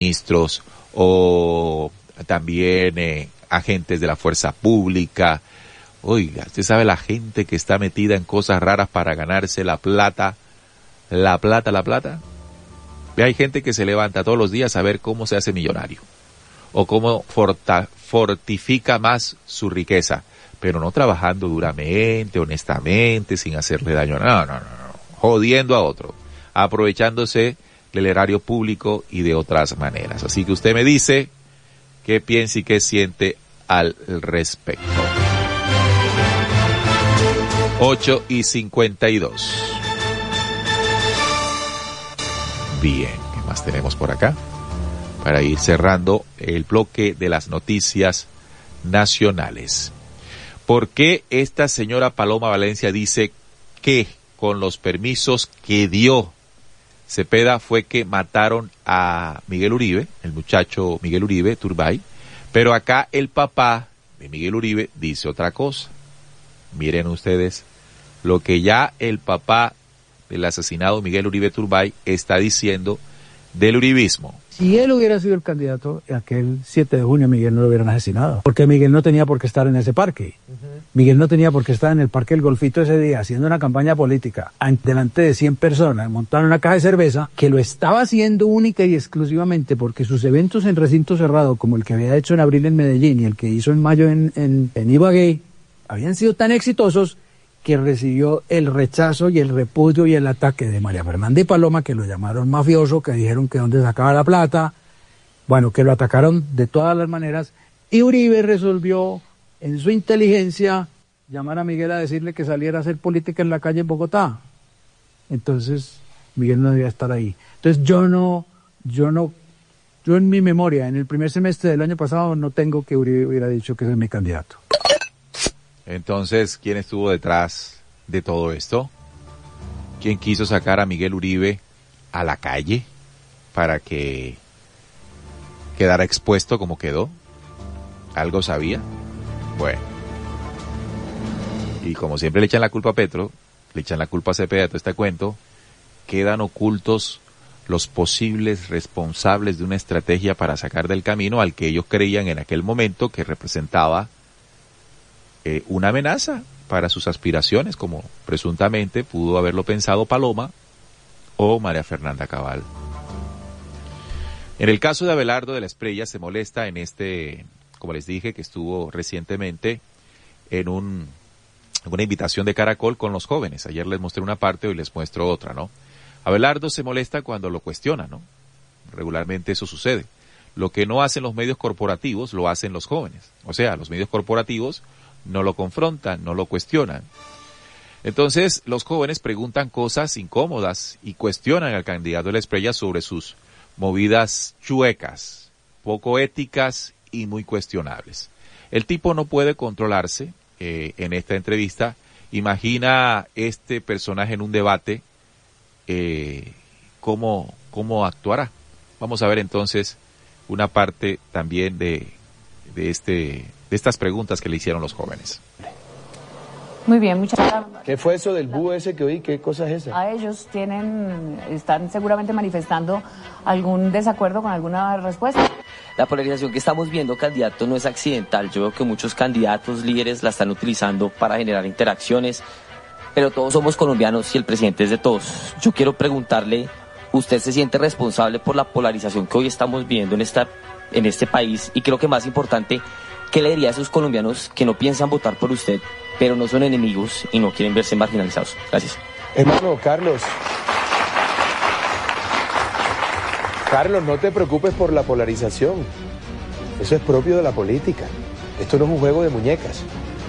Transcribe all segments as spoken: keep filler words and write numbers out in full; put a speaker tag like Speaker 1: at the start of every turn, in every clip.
Speaker 1: ministros o también eh, agentes de la fuerza pública. Oiga, usted sabe la gente que está metida en cosas raras para ganarse la plata, la plata, la plata. Ve, hay gente que se levanta todos los días a ver cómo se hace millonario o cómo forta, fortifica más su riqueza, pero no trabajando duramente, honestamente, sin hacerle daño. No, no, no, no. Jodiendo a otro, aprovechándose del erario público y de otras maneras. Así que usted me dice qué piensa y qué siente al respecto. ocho y cincuenta y dos. Bien, ¿qué más tenemos por acá? Para ir cerrando el bloque de las noticias nacionales. ¿Por qué esta señora Paloma Valencia dice que con los permisos que dio Cepeda fue que mataron a Miguel Uribe, el muchacho Miguel Uribe Turbay? Pero acá el papá de Miguel Uribe dice otra cosa. Miren ustedes lo que ya el papá del asesinado Miguel Uribe Turbay está diciendo del uribismo.
Speaker 2: Si él hubiera sido el candidato, aquel siete de junio Miguel no lo hubieran asesinado, porque Miguel no tenía por qué estar en ese parque. Uh-huh. Miguel no tenía por qué estar en el Parque del Golfito ese día haciendo una campaña política delante de cien personas, montando una caja de cerveza, que lo estaba haciendo única y exclusivamente porque sus eventos en recinto cerrado, como el que había hecho en abril en Medellín y el que hizo en mayo en, en, en Ibagué, habían sido tan exitosos que recibió el rechazo y el repudio y el ataque de María Fernanda y Paloma, que lo llamaron mafioso, que dijeron que dónde sacaba la plata, bueno, que lo atacaron de todas las maneras, y Uribe resolvió en su inteligencia llamar a Miguel a decirle que saliera a hacer política en la calle en Bogotá. Entonces Miguel no debía estar ahí. Entonces yo no, yo no, yo en mi memoria, en el primer semestre del año pasado, no tengo que Uribe hubiera dicho que es mi candidato.
Speaker 1: Entonces, ¿quién estuvo detrás de todo esto? ¿Quién quiso sacar a Miguel Uribe a la calle para que quedara expuesto como quedó? ¿Algo sabía? Bueno. Y como siempre le echan la culpa a Petro, le echan la culpa a Cepeda de todo este cuento, quedan ocultos los posibles responsables de una estrategia para sacar del camino al que ellos creían en aquel momento que representaba Eh, una amenaza para sus aspiraciones, como presuntamente pudo haberlo pensado Paloma o María Fernanda Cabal. En el caso de Abelardo de la Espriella se molesta en este, como les dije, que estuvo recientemente en un, una invitación de Caracol con los jóvenes. Ayer les mostré una parte, hoy les muestro otra, ¿no? Abelardo se molesta cuando lo cuestiona, ¿no? Regularmente eso sucede. Lo que no hacen los medios corporativos, lo hacen los jóvenes. O sea, los medios corporativos no lo confrontan, no lo cuestionan. Entonces, los jóvenes preguntan cosas incómodas y cuestionan al candidato de la Espriella sobre sus movidas chuecas, poco éticas y muy cuestionables. El tipo no puede controlarse eh, en esta entrevista. Imagina este personaje en un debate, eh, cómo, cómo actuará. Vamos a ver entonces una parte también de, de este... de estas preguntas que le hicieron los jóvenes.
Speaker 3: Muy bien, muchas gracias.
Speaker 4: ¿Qué fue eso del búho ese que oí? ¿Qué cosa es esa?
Speaker 3: A ellos tienen, están seguramente manifestando algún desacuerdo con alguna respuesta.
Speaker 5: La polarización que estamos viendo, candidato, no es accidental. Yo veo que muchos candidatos, líderes, la están utilizando para generar interacciones, pero todos somos colombianos y el presidente es de todos. Yo quiero preguntarle, ¿usted se siente responsable por la polarización que hoy estamos viendo en, esta, en este país? Y creo que más importante, ¿qué le diría a esos colombianos que no piensan votar por usted, pero no son enemigos y no quieren verse marginalizados? Gracias.
Speaker 4: Hermano, Carlos. Carlos, no te preocupes por la polarización. Eso es propio de la política. Esto no es un juego de muñecas.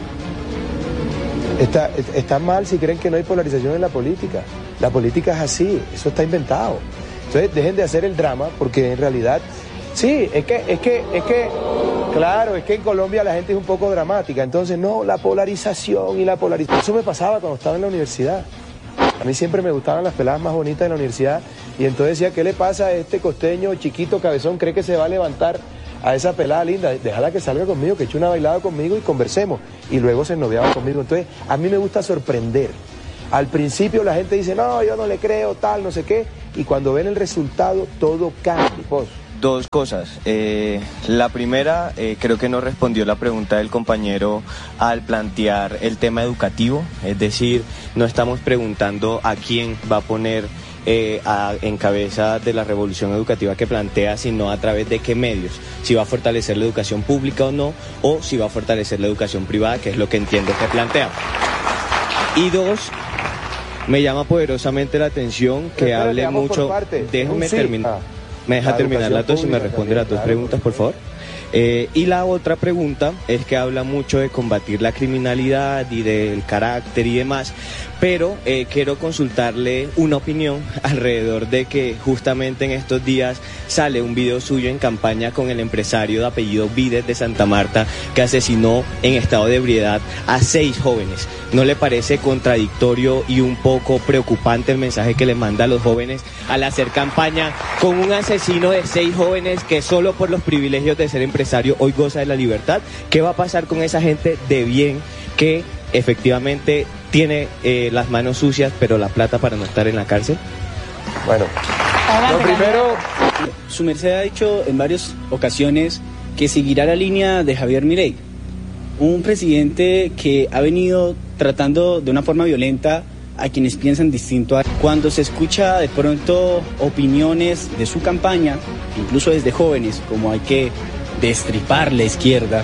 Speaker 4: Está, está mal si creen que no hay polarización en la política. La política es así, eso está inventado. Entonces, dejen de hacer el drama, porque en realidad... Sí, es que, es que, es que, claro, es que en Colombia la gente es un poco dramática, entonces no, la polarización y la polarización. Eso me pasaba cuando estaba en la universidad. A mí siempre me gustaban las peladas más bonitas de la universidad y entonces decía, ¿qué le pasa a este costeño chiquito, cabezón? ¿Cree que se va a levantar a esa pelada linda? Déjala que salga conmigo, que eche una bailada conmigo y conversemos. Y luego se ennoviaba conmigo. Entonces, a mí me gusta sorprender. Al principio la gente dice, no, yo no le creo, tal, no sé qué, y cuando ven el resultado, todo cambia. Pues,
Speaker 6: Dos cosas. Eh, la primera, eh, creo que no respondió la pregunta del compañero al plantear el tema educativo, es decir, no estamos preguntando a quién va a poner eh, a, en cabeza de la revolución educativa que plantea, sino a través de qué medios, si va a fortalecer la educación pública o no, o si va a fortalecer la educación privada, que es lo que entiendo que plantea. Y dos, me llama poderosamente la atención que
Speaker 4: Pero,
Speaker 6: hable mucho, déjeme sí. terminar. Ah. ¿Me deja terminar las dos y me responde las dos preguntas, por favor? Eh, y la otra pregunta es que habla mucho de combatir la criminalidad y del carácter y demás, pero eh, quiero consultarle una opinión alrededor de que justamente en estos días sale un video suyo en campaña con el empresario de apellido Vides de Santa Marta que asesinó en estado de ebriedad a seis jóvenes. ¿No le parece contradictorio y un poco preocupante el mensaje que le manda a los jóvenes al hacer campaña con un asesino de seis jóvenes que solo por los privilegios de ser empresario hoy goza de la libertad? ¿Qué va a pasar con esa gente de bien que efectivamente tiene eh, las manos sucias pero la plata para no estar en la cárcel?
Speaker 4: Bueno, lo primero...
Speaker 7: Su merced ha dicho en varias ocasiones que seguirá la línea de Javier Milei, un presidente que ha venido tratando de una forma violenta a quienes piensan distinto a... Cuando se escucha de pronto opiniones de su campaña, incluso desde jóvenes, como hay que destripar la izquierda,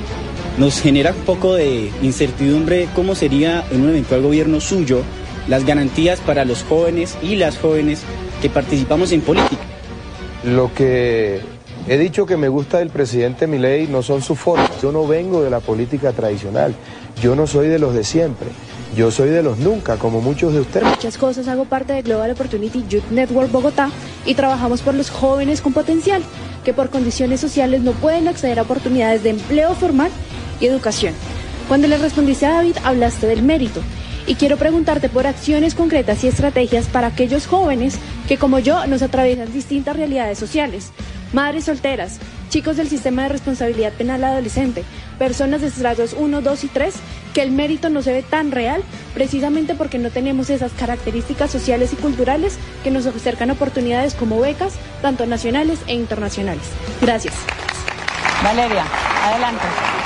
Speaker 7: nos genera un poco de incertidumbre cómo sería en un eventual gobierno suyo las garantías para los jóvenes y las jóvenes que participamos en política.
Speaker 4: Lo que he dicho que me gusta del presidente Milei no son sus formas. Yo no vengo de la política tradicional, yo no soy de los de siempre, yo soy de los nunca, como muchos de ustedes.
Speaker 8: Muchas cosas, hago parte de Global Opportunity Youth Network Bogotá y trabajamos por los jóvenes con potencial, que por condiciones sociales no pueden acceder a oportunidades de empleo formal y educación. Cuando le respondiste a David, hablaste del mérito. Y quiero preguntarte por acciones concretas y estrategias para aquellos jóvenes que, como yo, nos atraviesan distintas realidades sociales. Madres solteras, chicos del sistema de responsabilidad penal adolescente, personas de estratos uno, dos y tres, que el mérito no se ve tan real precisamente porque no tenemos esas características sociales y culturales que nos acercan oportunidades como becas, tanto nacionales e internacionales. Gracias.
Speaker 3: Valeria, adelante.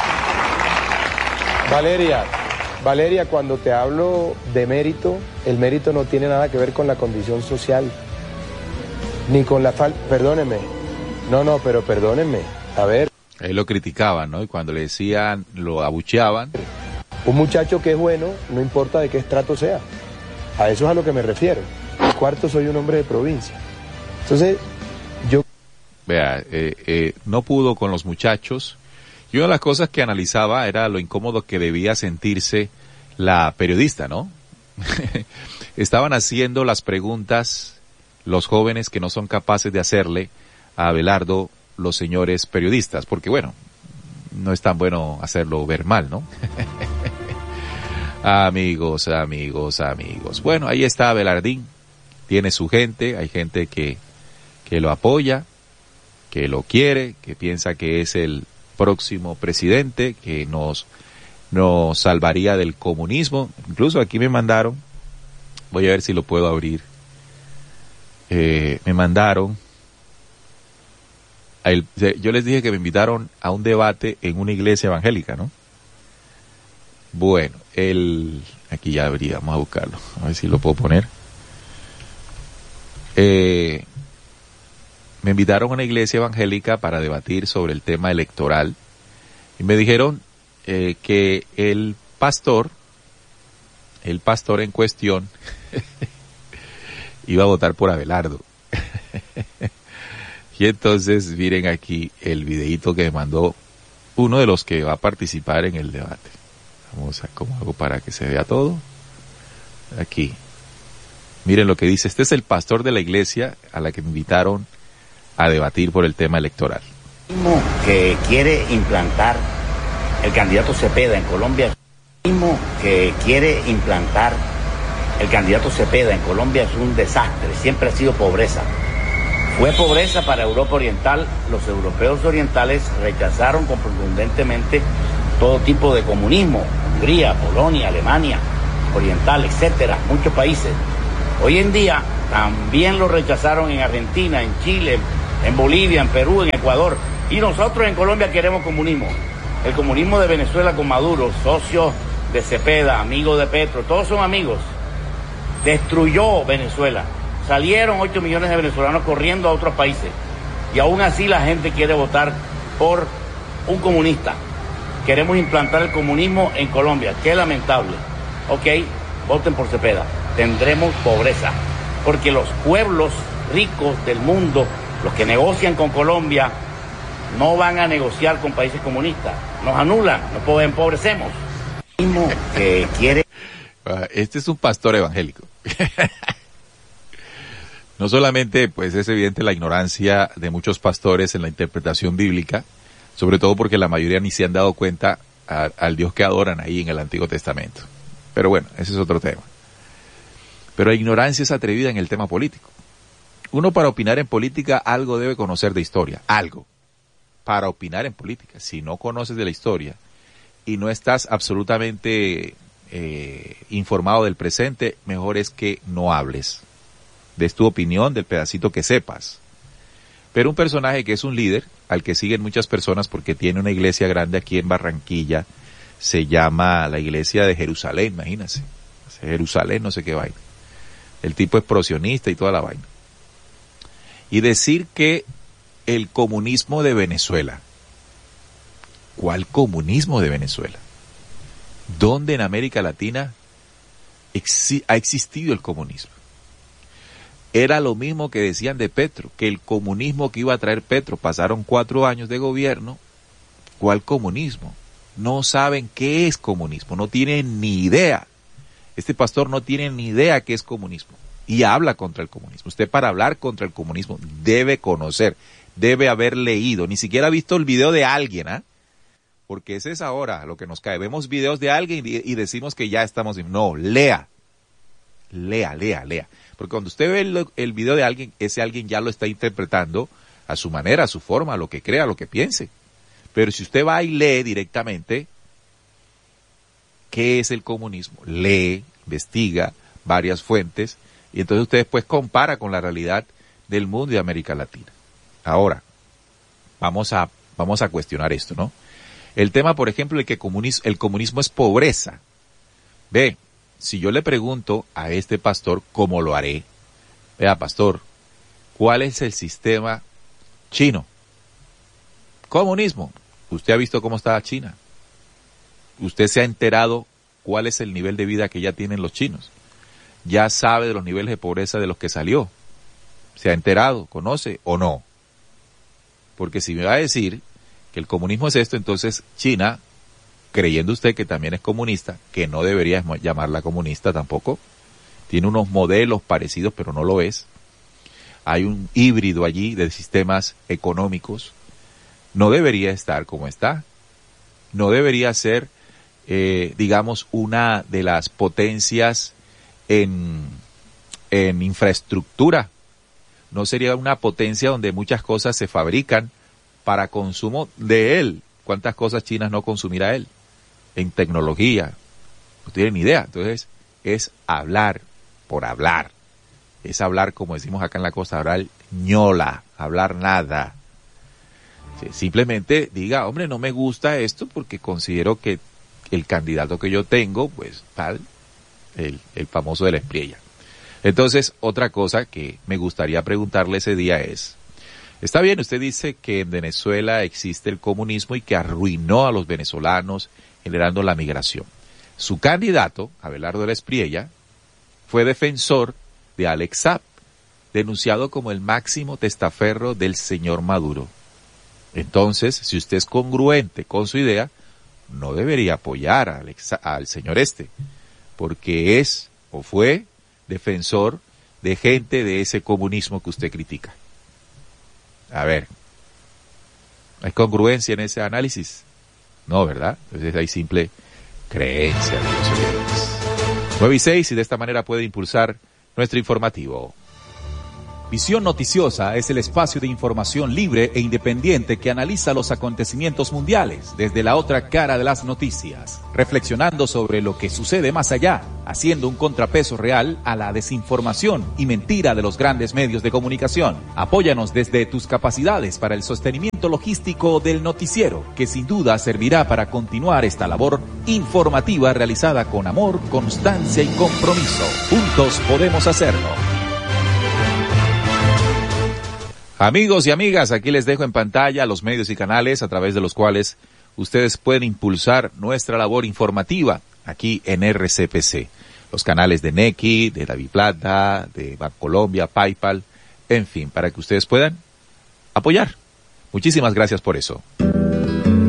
Speaker 4: Valeria, Valeria, cuando te hablo de mérito, el mérito no tiene nada que ver con la condición social, ni con la falta, perdónenme, no, no, pero perdónenme, a ver.
Speaker 1: Él lo criticaban, ¿no? Y cuando le decían, lo abucheaban.
Speaker 4: Un muchacho que es bueno, no importa de qué estrato sea, a eso es a lo que me refiero. Cuarto, soy un hombre de provincia. Entonces, yo...
Speaker 1: Vea, eh, eh, no pudo con los muchachos. Y una de las cosas que analizaba era lo incómodo que debía sentirse la periodista, ¿no? Estaban haciendo las preguntas los jóvenes que no son capaces de hacerle a Abelardo los señores periodistas, porque bueno, no es tan bueno hacerlo ver mal, ¿no? Amigos, amigos, amigos. Bueno, ahí está Abelardín, tiene su gente, hay gente que, que lo apoya, que lo quiere, que piensa que es el próximo presidente que nos nos salvaría del comunismo. Incluso aquí me mandaron, voy a ver si lo puedo abrir, eh, me mandaron a el, yo les dije que me invitaron a un debate en una iglesia evangélica, ¿no? Bueno, el aquí ya abrí, vamos a buscarlo, a ver si lo puedo poner. eh Me invitaron a una iglesia evangélica para debatir sobre el tema electoral y me dijeron eh, que el pastor, el pastor en cuestión, iba a votar por Abelardo. Y entonces miren aquí el videíto que me mandó uno de los que va a participar en el debate. Vamos a cómo hago para que se vea todo. Aquí. Miren lo que dice. Este es el pastor de la iglesia a la que me invitaron a debatir por el tema electoral.
Speaker 9: Que quiere implantar el candidato Cepeda en Colombia, mismo que quiere implantar el candidato Cepeda en Colombia es un desastre, siempre ha sido pobreza. Fue pobreza para Europa Oriental, los europeos orientales rechazaron contundentemente todo tipo de comunismo, Hungría, Polonia, Alemania, Oriental, etcétera, muchos países. Hoy en día también lo rechazaron en Argentina, en Chile, en Bolivia, en Perú, en Ecuador. Y nosotros en Colombia queremos comunismo. El comunismo de Venezuela con Maduro, socio de Cepeda, amigo de Petro, todos son amigos. Destruyó Venezuela. Salieron ocho millones de venezolanos corriendo a otros países. Y aún así la gente quiere votar por un comunista. Queremos implantar el comunismo en Colombia. Qué lamentable. Ok, voten por Cepeda. Tendremos pobreza. Porque los pueblos ricos del mundo, los que negocian con Colombia, no van a negociar con países comunistas. Nos anulan, nos empobrecemos.
Speaker 1: Que quiere... Este es un pastor evangélico. No solamente, pues, es evidente la ignorancia de muchos pastores en la interpretación bíblica, sobre todo porque la mayoría ni se han dado cuenta a, al Dios que adoran ahí en el Antiguo Testamento. Pero bueno, ese es otro tema. Pero la ignorancia es atrevida en el tema político. Uno, para opinar en política, algo debe conocer de historia, algo. Para opinar en política, si no conoces de la historia y no estás absolutamente eh, informado del presente, mejor es que no hables. Des tu opinión del pedacito que sepas. Pero un personaje que es un líder, al que siguen muchas personas porque tiene una iglesia grande aquí en Barranquilla, se llama la iglesia de Jerusalén, imagínense. Jerusalén, no sé qué vaina. El tipo es prosionista y toda la vaina. Y decir que el comunismo de Venezuela. ¿Cuál comunismo de Venezuela? ¿Dónde en América Latina exi- ha existido el comunismo? Era lo mismo que decían de Petro, que el comunismo que iba a traer Petro, pasaron cuatro años de gobierno. ¿Cuál comunismo? No saben qué es comunismo, no tienen ni idea. Este pastor no tiene ni idea qué es comunismo y habla contra el comunismo. Usted, para hablar contra el comunismo, debe conocer, debe haber leído, ni siquiera ha visto el video de alguien, ¿ah? ¿eh? Porque ese es ahora lo que nos cae. Vemos videos de alguien y, y decimos que ya estamos... No, lea, lea, lea, lea. Porque cuando usted ve el, el video de alguien, ese alguien ya lo está interpretando a su manera, a su forma, a lo que crea, a lo que piense. Pero si usted va y lee directamente, ¿qué es el comunismo? Lee, investiga varias fuentes y entonces usted después compara con la realidad del mundo y de América Latina. Ahora, vamos a, vamos a cuestionar esto, ¿no? El tema, por ejemplo, de que comunismo, el comunismo es pobreza. Ve, si yo le pregunto a este pastor, ¿cómo lo haré? Vea, pastor, ¿cuál es el sistema chino? Comunismo. ¿Usted ha visto cómo está China? ¿Usted se ha enterado cuál es el nivel de vida que ya tienen los chinos? ¿Ya sabe de los niveles de pobreza de los que salió? ¿Se ha enterado? ¿Conoce o no? Porque si me va a decir que el comunismo es esto, entonces China, creyendo usted que también es comunista, que no debería llamarla comunista tampoco, tiene unos modelos parecidos, pero no lo es. Hay un híbrido allí de sistemas económicos. No debería estar como está. No debería ser, eh, digamos, una de las potencias en, en infraestructura. No sería una potencia donde muchas cosas se fabrican para consumo de él. ¿Cuántas cosas chinas no consumirá él? En tecnología. No tienen ni idea. Entonces, es hablar por hablar. Es hablar, como decimos acá en la costa, hablar ñola, hablar nada. Simplemente diga, hombre, no me gusta esto porque considero que el candidato que yo tengo, pues tal, el, el famoso de la Espriella. Entonces, otra cosa que me gustaría preguntarle ese día es, está bien, usted dice que en Venezuela existe el comunismo y que arruinó a los venezolanos generando la migración. Su candidato, Abelardo de la Espriella, fue defensor de Alex Saab, denunciado como el máximo testaferro del señor Maduro. Entonces, si usted es congruente con su idea, no debería apoyar a Alex, al señor este, porque es o fue defensor de gente de ese comunismo que usted critica. A ver, ¿hay congruencia en ese análisis? No, ¿verdad? Entonces hay simple creencia de los oyentes. nueve y seis, y de esta manera puede impulsar nuestro informativo. Visión Noticiosa es el espacio de información libre e independiente que analiza los acontecimientos mundiales desde la otra cara de las noticias, reflexionando sobre lo que sucede más allá, haciendo un contrapeso real a la desinformación y mentira de los grandes medios de comunicación. Apóyanos desde tus capacidades para el sostenimiento logístico del noticiero, que sin duda servirá para continuar esta labor informativa realizada con amor, constancia y compromiso. Juntos podemos hacerlo. Amigos y amigas, aquí les dejo en pantalla los medios y canales a través de los cuales ustedes pueden impulsar nuestra labor informativa aquí en R C P C. Los canales de Nequi, de DaviPlata, de Bancolombia, PayPal, en fin, para que ustedes puedan apoyar. Muchísimas gracias por eso.